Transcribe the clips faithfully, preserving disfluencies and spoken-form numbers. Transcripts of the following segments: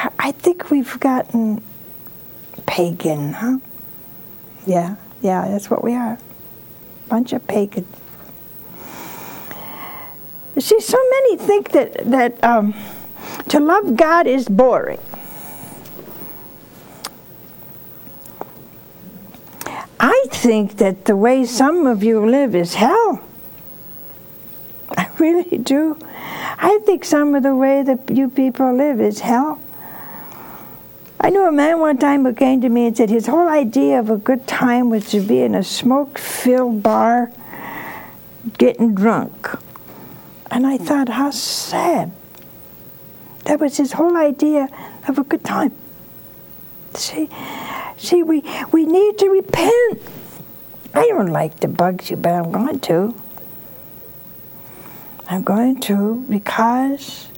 I think we've gotten pagan, huh? Yeah, yeah, that's what we are. Bunch of pagans. You see, so many think that, that um, to love God is boring. I think that the way some of you live is hell. I really do. I think some of the way that you people live is hell. I knew a man one time who came to me and said his whole idea of a good time was to be in a smoke-filled bar getting drunk. And I thought, how sad. That was his whole idea of a good time. See, see, we, we need to repent. I don't like to bug you, but I'm going to. I'm going to because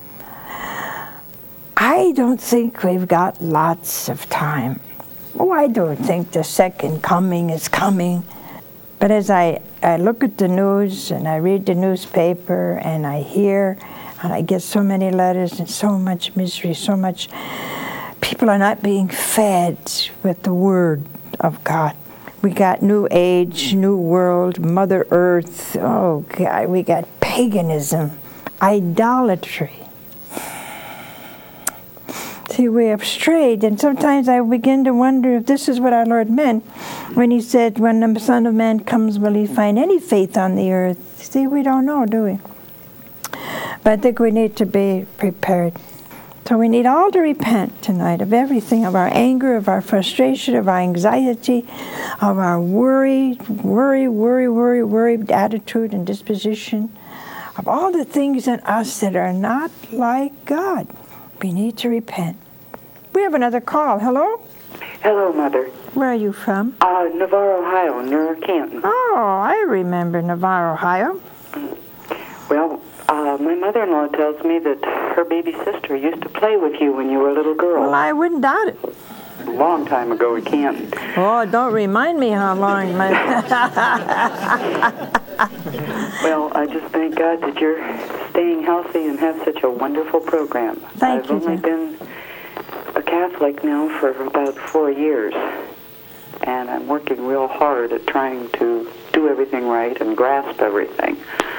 I don't think we've got lots of time. Oh, I don't think the second coming is coming. But as I, I look at the news and I read the newspaper and I hear and I get so many letters and so much misery, so much people are not being fed with the Word of God. We got New Age, New World, Mother Earth. Oh, God, we got paganism, idolatry. See, we have strayed, and sometimes I begin to wonder if this is what our Lord meant when He said, when the Son of Man comes, will He find any faith on the earth? See, we don't know, do we? But I think we need to be prepared. So we need all to repent tonight of everything, of our anger, of our frustration, of our anxiety, of our worry, worry, worry, worry, worry, attitude and disposition, of all the things in us that are not like God. We need to repent. We have another call. Hello? Hello, Mother. Where are you from? Uh, Navarre, Ohio, near Canton. Oh, I remember Navarre, Ohio. Well, uh, my mother-in-law tells me that her baby sister used to play with you when you were a little girl. Well, I wouldn't doubt it. A long time ago in Canton. Oh, don't remind me how long. My Well, I just thank God that you're staying healthy and have such a wonderful program. Thank I've you. I've only been a Catholic now for about four years, and I'm working real hard at trying to do everything right and grasp everything.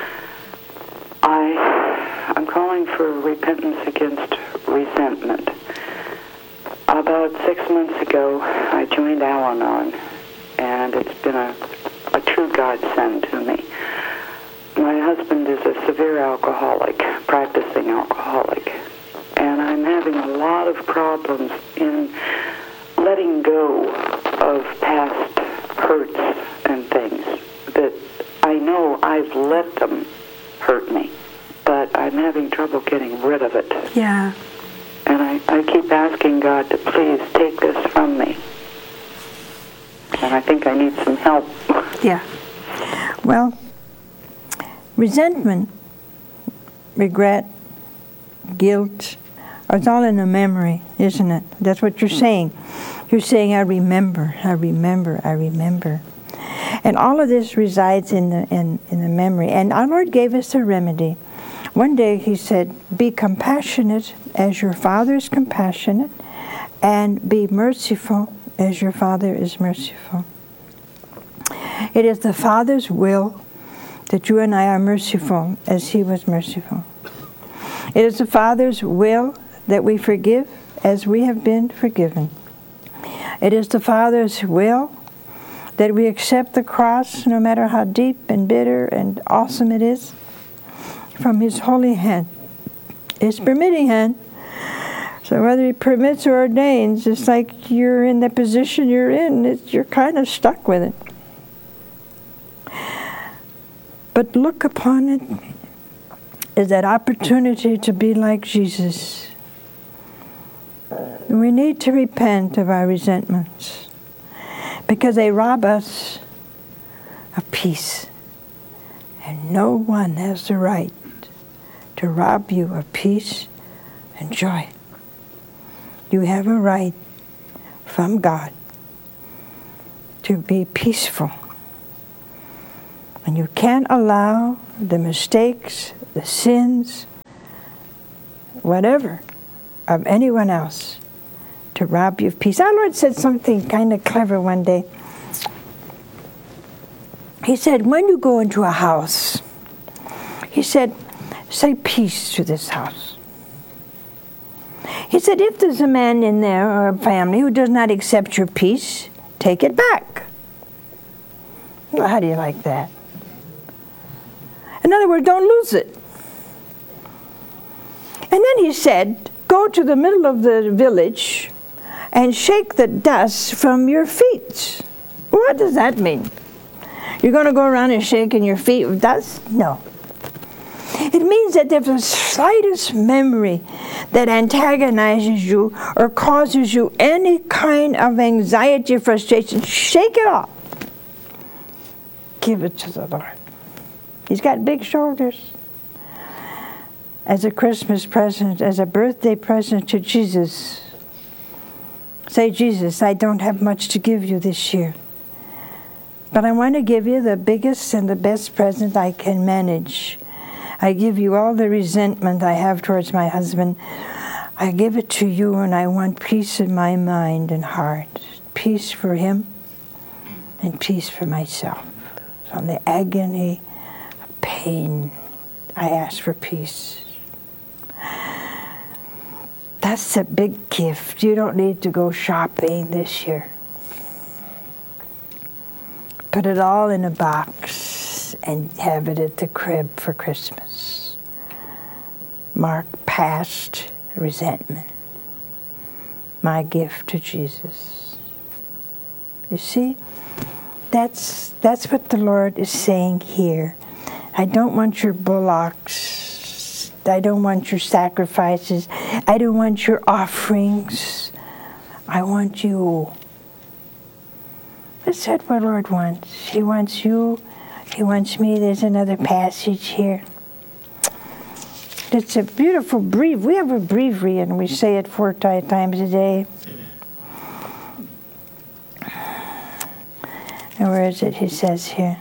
I, I'm calling for repentance against resentment. About six months ago, I joined Al-Anon, and it's been a, a true godsend to me. My husband is a severe alcoholic, practicing alcoholic, and I'm having a lot of problems in letting go of past hurts and things that I know I've let them hurt me, but I'm having trouble getting rid of it. Yeah. And I, I keep asking God to please take this from me. And I think I need some help. Yeah. Well, resentment, regret, guilt, it's all in the memory, isn't it? That's what you're saying. You're saying, I remember, I remember, I remember. And all of this resides in the in, in the memory. And our Lord gave us a remedy. One day He said, be compassionate as your Father is compassionate, and be merciful as your Father is merciful. It is the Father's will that you and I are merciful as He was merciful. It is the Father's will that we forgive as we have been forgiven. It is the Father's will that we accept the cross, no matter how deep and bitter and awesome it is, from His holy hand, His permitting hand. So whether He permits or ordains, it's like you're in the position you're in, it's, you're kind of stuck with it. But look upon it as that opportunity to be like Jesus. We need to repent of our resentments because they rob us of peace. And no one has the right to rob you of peace and joy. You have a right from God to be peaceful. And you can't allow the mistakes, the sins, whatever, of anyone else to rob you of peace. Our Lord said something kind of clever one day. He said, when you go into a house, he said, say peace to this house. He said, if there's a man in there or a family who does not accept your peace, take it back. Well, how do you like that? In other words, don't lose it. And then he said, go to the middle of the village and shake the dust from your feet. What does that mean? You're going to go around and shaking your feet with dust? No. It means that if the slightest memory that antagonizes you or causes you any kind of anxiety or frustration, shake it off. Give it to the Lord. He's got big shoulders. As a Christmas present, as a birthday present to Jesus, say, Jesus, I don't have much to give you this year, but I want to give you the biggest and the best present I can manage. I give you all the resentment I have towards my husband. I give it to you, and I want peace in my mind and heart. Peace for him and peace for myself. From the agony of pain, I ask for peace. That's a big gift. You don't need to go shopping this year. Put it all in a box and have it at the crib for Christmas. Mark past resentment. My gift to Jesus. You see, that's that's what the Lord is saying here. I don't want your bullocks. I don't want your sacrifices. I don't want your offerings. I want you. That's what the Lord wants. He wants you. He wants me. There's another passage here. It's a beautiful breviary. We have a breviary, and we say it four times a day. And where is it? He says here.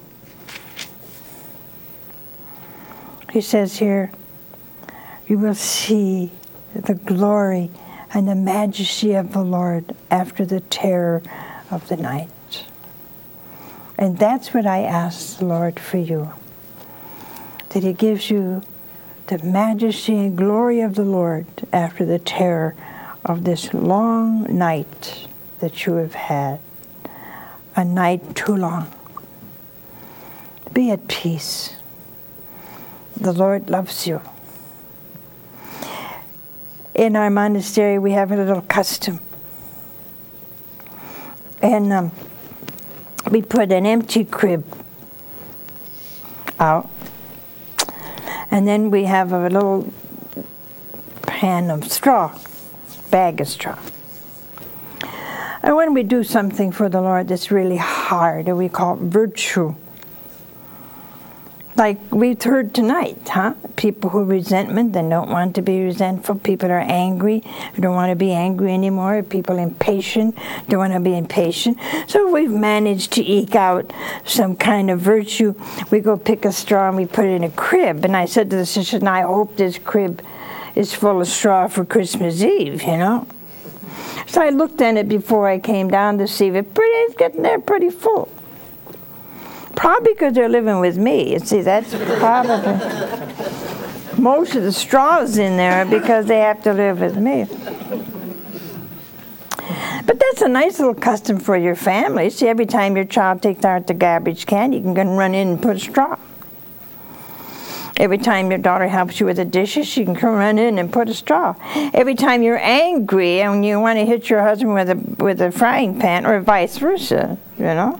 He says here, you will see the glory and the majesty of the Lord after the terror of the night. And that's what I ask the Lord for you. That he gives you the majesty and glory of the Lord after the terror of this long night that you have had. A night too long. Be at peace. The Lord loves you. In our monastery, we have a little custom. And um, we put an empty crib out. And then we have a little pan of straw, bag of straw. And when we do something for the Lord that's really hard, and we call it virtue, like we've heard tonight, huh? People who resentment, they don't want to be resentful. People are angry, who don't want to be angry anymore. People impatient, don't want to be impatient. So we've managed to eke out some kind of virtue. We go pick a straw and we put it in a crib. And I said to the sisters, and I hope this crib is full of straw for Christmas Eve, you know. So I looked at it before I came down to see if it pretty, it's getting there pretty full. Probably because they're living with me. You see, that's probably most of the straws in there because they have to live with me. But that's a nice little custom for your family. See, every time your child takes out the garbage can, you can go and run in and put a straw. Every time your daughter helps you with the dishes, she can come run in and put a straw. Every time you're angry and you want to hit your husband with a with a frying pan, or vice versa, you know,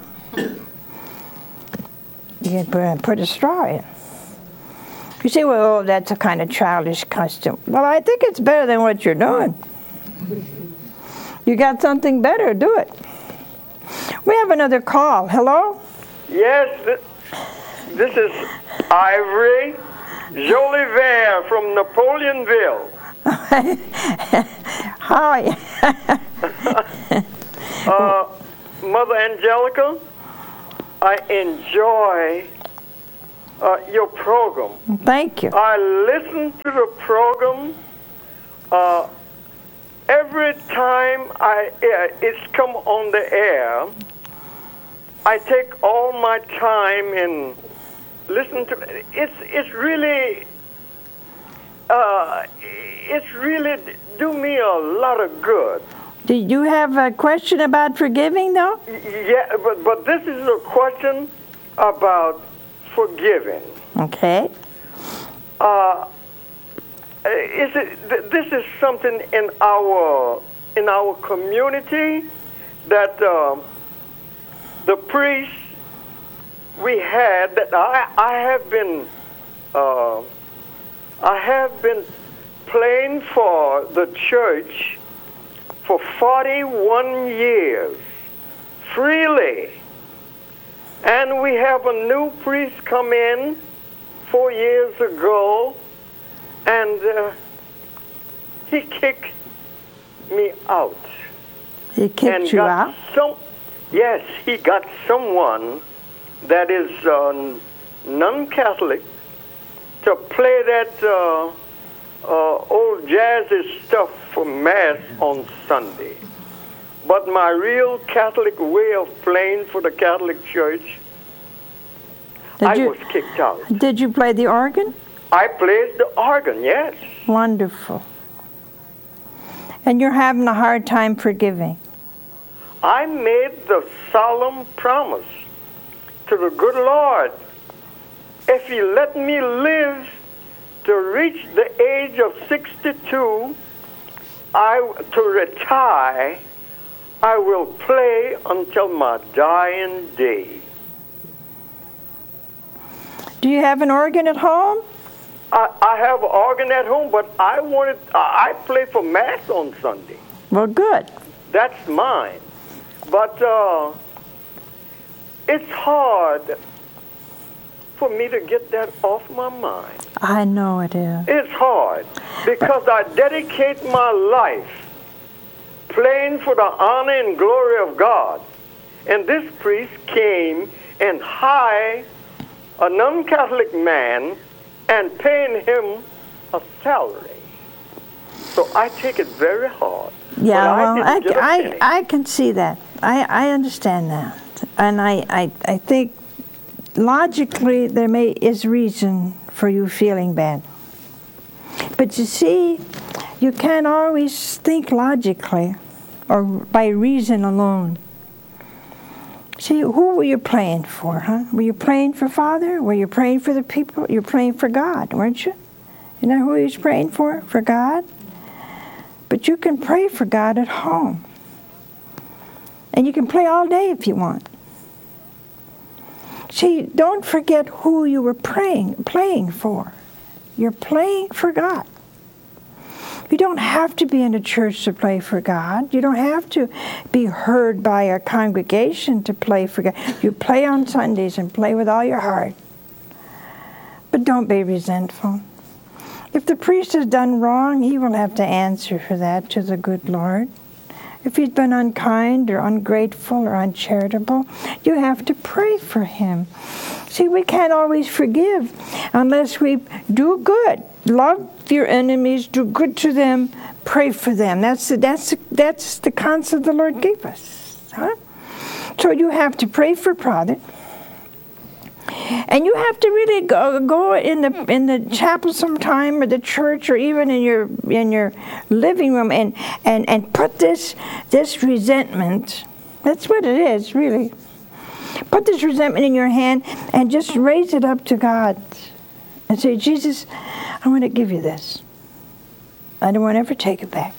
you can put, put a straw in. You say, well, oh, that's a kind of childish custom. Well, I think it's better than what you're doing. You got something better, do it. We have another call. Hello? Yes, th- this is Ivory Jolivet from Napoleonville. Hi. uh, Mother Angelica, I enjoy uh, your program. Thank you. I listen to the program uh, every time I uh, it's come on the air, I take all my time and listen to it. It's it's really uh, it's really do me a lot of good. Do you have a question about forgiving, though? Yeah, but but this is a question about forgiving. Okay. Uh, is it? th- This is something in our in our community that uh, the priest we had that I I have been uh, I have been playing for the church for forty-one years freely, and we have a new priest come in four years ago, and uh, he kicked me out. He kicked and you got out? Some, yes, he got someone that is uh, non-Catholic to play that uh, uh, old jazzy stuff for Mass on Sunday. But my real Catholic way of playing for the Catholic Church, Did I you, was kicked out. Did you play the organ? I played the organ, yes. Wonderful. And you're having a hard time forgiving. I made the solemn promise to the good Lord, if he let me live to reach the age of sixty-two, I to retire, I will play until my dying day. Do you have an organ at home? I, I have an organ at home, but I wanted I play for Mass on Sunday. Well, good. That's mine. But uh, it's hard for me to get that off my mind. I know it is. It's hard because I dedicate my life playing for the honor and glory of God. And this priest came and hired a non-Catholic man and paying him a salary. So I take it very hard. Yeah, But well, I, didn't get a I, penny. I can see that. I, I understand that. And I, I, I think logically there may is reason for you feeling bad. But you see, you can't always think logically or by reason alone. See, who were you praying for, huh? Were you praying for Father? Were you praying for the people? You're praying for God, weren't you? You know who he was praying for? For God? But you can pray for God at home. And you can pray all day if you want. See, don't forget who you were praying, playing for. You're playing for God. You don't have to be in a church to play for God. You don't have to be heard by a congregation to play for God. You play on Sundays and play with all your heart. But don't be resentful. If the priest has done wrong, he will have to answer for that to the good Lord. If he's been unkind or ungrateful or uncharitable, you have to pray for him. See, we can't always forgive unless we do good. Love your enemies, do good to them, pray for them. That's the, that's the, that's the concept the Lord gave us. Huh? So you have to pray for Father. And you have to really go, go in the in the chapel sometime, or the church, or even in your in your living room, and, and, and put this this resentment. That's what it is, really. Put this resentment in your hand and just raise it up to God, and say, Jesus, I want to give you this. I don't want to ever take it back.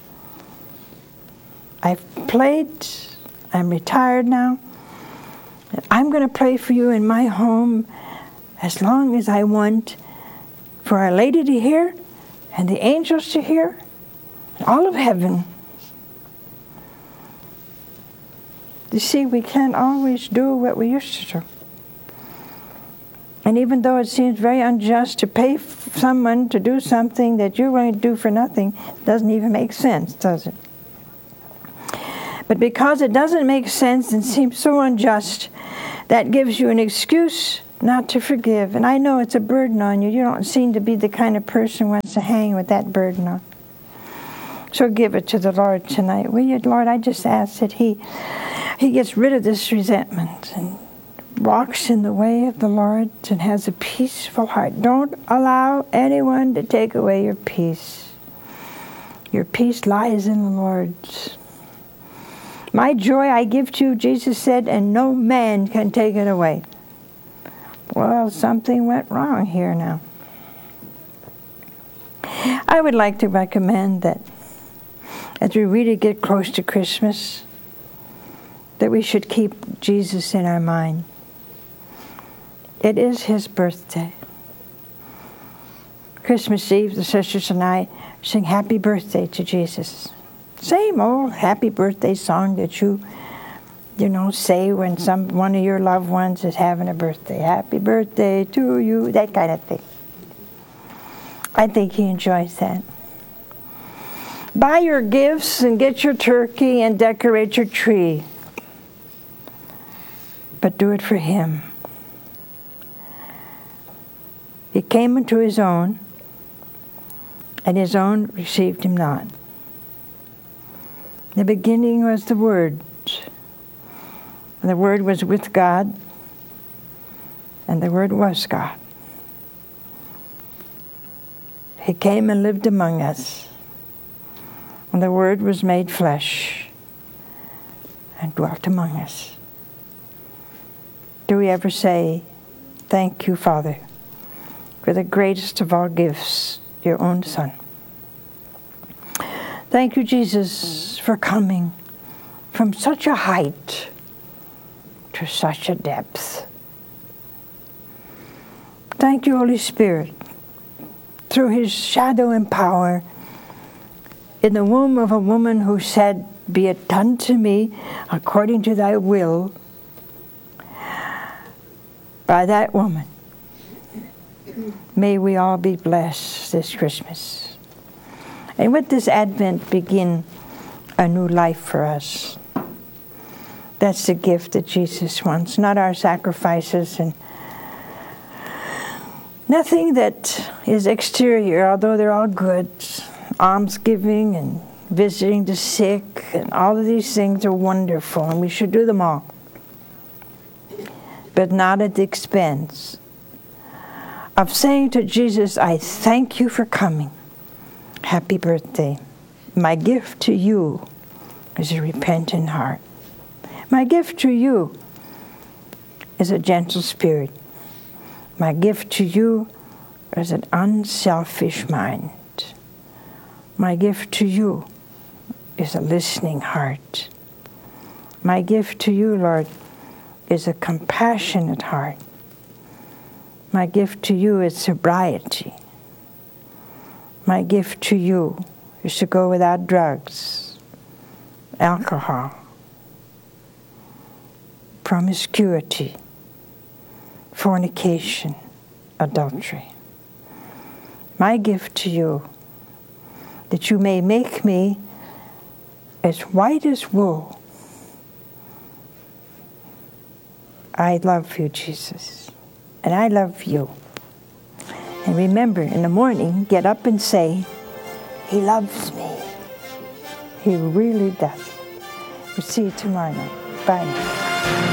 I've played. I'm retired now. I'm going to pray for you in my home as long as I want for Our Lady to hear and the angels to hear, and all of heaven. You see, we can't always do what we used to do. And even though it seems very unjust to pay someone to do something that you're going to do for nothing, it doesn't even make sense, does it? But because it doesn't make sense and seems so unjust, that gives you an excuse not to forgive. And I know it's a burden on you. You don't seem to be the kind of person who wants to hang with that burden on. So give it to the Lord tonight. Will you, Lord? I just ask that He He gets rid of this resentment and walks in the way of the Lord and has a peaceful heart. Don't allow anyone to take away your peace. Your peace lies in the Lord. My joy I give to you, Jesus said, and no man can take it away. Well, something went wrong here now. I would like to recommend that as we really get close to Christmas, that we should keep Jesus in our mind. It is His birthday. Christmas Eve, the sisters and I sing happy birthday to Jesus. Same old happy birthday song that you, you know, say when some one of your loved ones is having a birthday. Happy birthday to you, that kind of thing. I think He enjoys that. Buy your gifts and get your turkey and decorate your tree. But do it for Him. He came unto His own, and His own received Him not. In the beginning was the Word, and the Word was with God, and the Word was God. He came and lived among us, and the Word was made flesh and dwelt among us. Do we ever say, thank you, Father, for the greatest of all gifts, your own Son? Thank you, Jesus, for coming from such a height to such a depth. Thank you, Holy Spirit, through His shadow and power, in the womb of a woman who said, be it done to me according to thy will. By that woman, may we all be blessed this Christmas. And with this Advent, begin a new life for us. That's the gift that Jesus wants, not our sacrifices and nothing that is exterior, although they're all good. Almsgiving and visiting the sick and all of these things are wonderful, and we should do them all. But not at the expense of saying to Jesus, I thank you for coming. Happy birthday. My gift to you is a repentant heart. My gift to you is a gentle spirit. My gift to you is an unselfish mind. My gift to you is a listening heart. My gift to you, Lord, is a compassionate heart. My gift to you is sobriety. My gift to you is to go without drugs, alcohol, promiscuity, fornication, adultery. My gift to you, that you may make me as white as wool. I love you, Jesus, and I love you. And remember, in the morning, get up and say, He loves me. He really does. We'll see you tomorrow night. Bye.